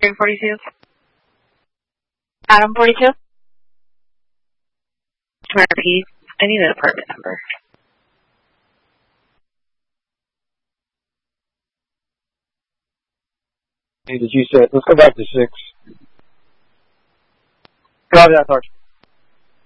42. Adam 42. Repeat. I need an apartment number. Hey, did you say? Let's go back to 6. Copy that, Sarge.